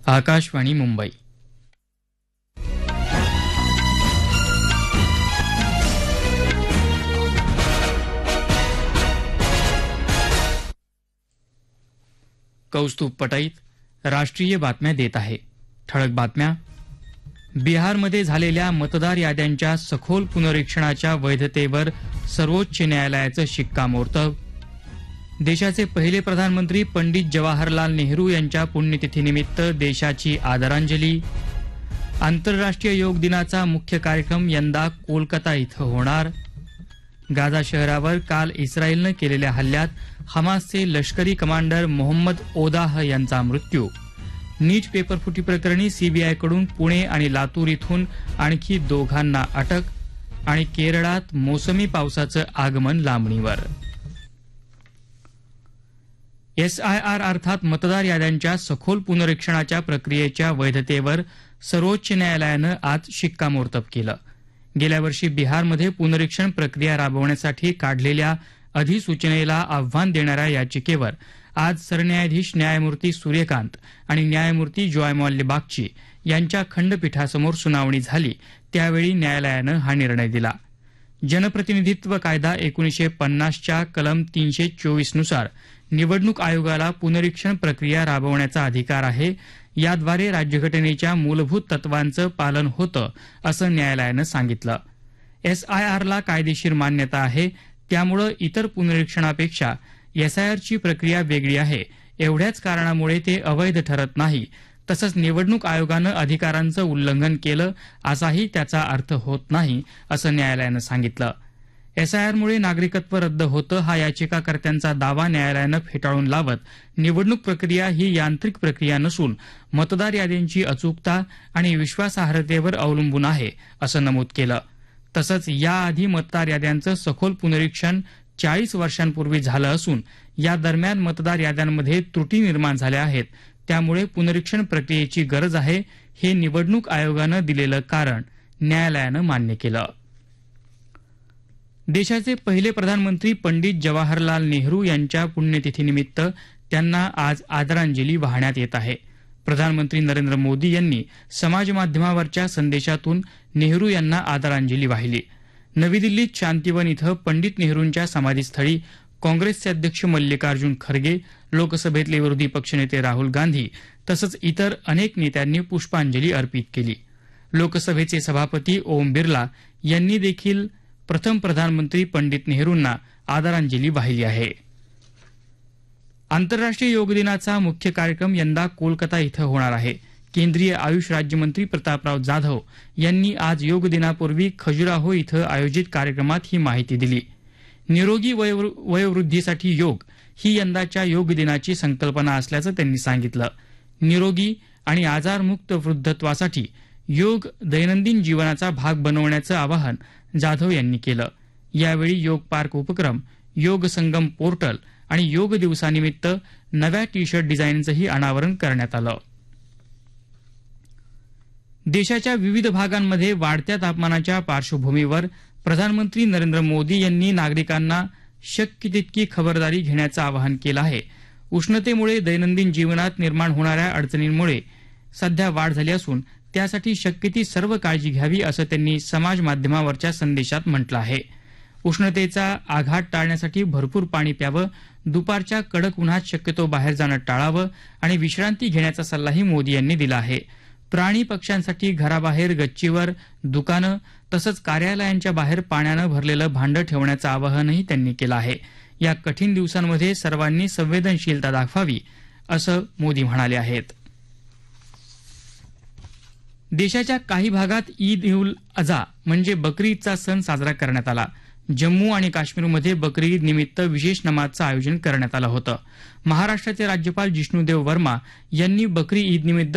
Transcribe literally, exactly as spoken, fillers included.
आकाशवाणी मुंबई. कौस्तुभ पटाईत राष्ट्रीय बातम्या देत आहे. ठळक बातम्या. बिहारमध्ये झालेल्या मतदार याद्यांच्या सखोल पुनरीक्षणाच्या वैधतेवर सर्वोच्च न्यायालयाचं शिक्कामोर्तब. देशाचे पहिले प्रधानमंत्री पंडित जवाहरलाल नेहरू यांच्या पुण्यतिथीनिमित्त देशाची आदरांजली. आंतरराष्ट्रीय योग दिनाचा मुख्य कार्यक्रम यंदा कोलकाता इथं होणार. गाझा शहरावर काल इस्रायलनं केलेल्या हल्ल्यात हमासचे लष्करी कमांडर मोहम्मद ओदाह यांचा मृत्यू. नीट पेपरफुटी प्रकरणी सीबीआयकडून पुणे आणि लातूर इथून आणखी दोघांना अटक. आणि केरळात मोसमी पावसाचं आगमन लांबणीवर. एसआयआर अर्थात मतदार याद्यांच्या सखोल पुनरीक्षणाच्या प्रक्रियेच्या वैधतेवर सर्वोच्च न्यायालयानं आज शिक्कामोर्तब केलं. गेल्या वर्षी बिहारमध्ये पुनरीक्षण प्रक्रिया राबवण्यासाठी काढलेल्या अधिसूचनेला आव्हान देणाऱ्या याचिकेवर आज सरन्यायाधीश न्यायमूर्ती सूर्यकांत आणि न्यायमूर्ती जॉयमॉल्य बागची यांच्या खंडपीठासमोर सुनावणी झाली. त्यावेळी न्यायालयानं हा निर्णय दिला. जनप्रतिनिधित्व कायदा एकोणीसशे पन्नासच्या कलम तीनशे चोवीस नुसार निवडणूक आयोगाला पुनरीक्षण प्रक्रिया राबवण्याचा अधिकार आहे. याद्वारे राज्यघटनेच्या मूलभूत तत्वांचं पालन होतं असं न्यायालयानं सांगितलं. एसआयआरला कायदेशीर मान्यता आहे. त्यामुळे इतर पुनरीक्षणापेक्षा एसआयआरची प्रक्रिया वेगळी आहे. एवढ्याच कारणामुळे ते अवैध ठरत नाही. तसंच निवडणूक आयोगानं अधिकारांचं उल्लंघन केलं असाही त्याचा अर्थ होत नाही असं न्यायालयानं सांगितलं. एसआयआरमुळे नागरिकत्व रद्द होतं हा याचिकाकर्त्यांचा दावा न्यायालयानं फेटाळून लावत निवडणूक प्रक्रिया ही यांत्रिक प्रक्रिया नसून मतदार याद्यांची अचूकता आणि विश्वासार्हतेवर अवलंबून आहे असं नमूद केलं. तसंच याआधी मतदार याद्यांचं सखोल पुनरीक्षण चाळीस वर्षांपूर्वी झालं असून या दरम्यान मतदार याद्यांमध्ये त्रुटी निर्माण झाल्या आहेत. त्यामुळे पुनरीक्षण प्रक्रियेची गरज आहे हे निवडणूक आयोगानं दिलेलं कारण न्यायालयानं मान्य केलं. देशाचे पहिले प्रधानमंत्री पंडित जवाहरलाल नेहरू यांच्या पुण्यतिथीनिमित्त त्यांना आज आदरांजली वाहण्यात येत आहे. प्रधानमंत्री नरेंद्र मोदी यांनी समाजमाध्यमावरच्या संदेशातून नेहरू यांना आदरांजली वाहिली. नवी दिल्लीत शांतिवन इथं पंडित नेहरूंच्या समाधीस्थळी काँग्रेसचे अध्यक्ष मल्लिकार्जुन खरगे, लोकसभेतले विरोधी पक्षनेते राहुल गांधी तसंच इतर अनेक नेत्यांनी पुष्पांजली अर्पित केली. लोकसभेचे सभापती ओम बिर्ला यांनी देखील प्रथम प्रधानमंत्री पंडित नेहरूंना आदरांजली वाहिली आहे. आंतरराष्ट्रीय योग दिनाचा मुख्य कार्यक्रम यंदा कोलकाता इथं होणार आहे. केंद्रीय आयुष राज्यमंत्री प्रतापराव जाधव यांनी आज योग दिनापूर्वी खजुराहो इथं आयोजित कार्यक्रमात ही माहिती दिली. निरोगी वयोवृद्धीसाठी योग ही यंदाच्या योग दिनाची संकल्पना असल्याचं त्यांनी सांगितलं. निरोगी आणि आजारमुक्त वृद्धत्वासाठी योग दैनंदिन जीवनाचा भाग बनवण्याचं आवाहन जाधव यांनी केलं. यावेळी योग पार्क उपक्रम, योग संगम पोर्टल आणि योग दिवसानिमित्त नव्या टी शर्ट डिझाईनचंही अनावरण करण्यात आलं. देशाच्या विविध भागांमध्ये वाढत्या तापमानाच्या पार्श्वभूमीवर प्रधानमंत्री नरेंद्र मोदी यांनी नागरिकांना शक्य तितकी खबरदारी घेण्याचं आवाहन केलं आहे. उष्णतेमुळे दैनंदिन जीवनात निर्माण होणाऱ्या अडचणींमुळे सध्या वाढ झाली असून त्यासाठी शक्य ती सर्व काळजी घ्यावी असं त्यांनी समाज माध्यमावरच्या संदेशात म्हटलं आहे. उष्णतेचा आघात टाळण्यासाठी भरपूर पाणी प्यावं, दुपारच्या कडक उन्हात शक्यतो बाहेर जाणं टाळावं आणि विश्रांती घेण्याचा सल्लाही मोदी यांनी दिला आहे. प्राणी पक्ष्यांसाठी घराबाहेर, गच्चीवर, दुकानं तसंच कार्यालयांच्या बाहेर पाण्यानं भरलेलं भांडं ठेवण्याचं आवाहनही त्यांनी केलं आहे. या कठीण दिवसांमध्ये सर्वांनी संवेदनशीलता दाखवावी असं मोदी म्हणाले आहेत. देशाच्या काही भागात ईद उल अझा म्हणजे बकरी ईदचा सण साजरा करण्यात आला. जम्मू आणि काश्मीरमध्ये बकरी ईद निमित्त विशेष नमाजचं आयोजन करण्यात आलं होतं. महाराष्ट्राचे राज्यपाल जिष्णुदेव वर्मा यांनी बकरी ईद निमित्त